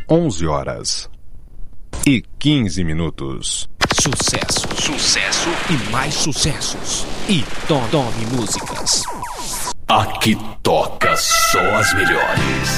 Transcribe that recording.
11h15. Sucesso, sucesso e mais sucessos. E Tome Músicas. Aqui toca só as melhores.